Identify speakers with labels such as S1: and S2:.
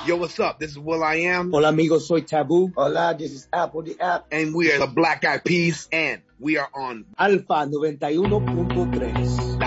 S1: Yo, what's up? This is will.i.am.
S2: Hola amigos, soy Taboo.
S3: Hola, this is Apple the App.
S1: And we are the Black Eyed Peas, and we are on
S2: Alfa 91.3.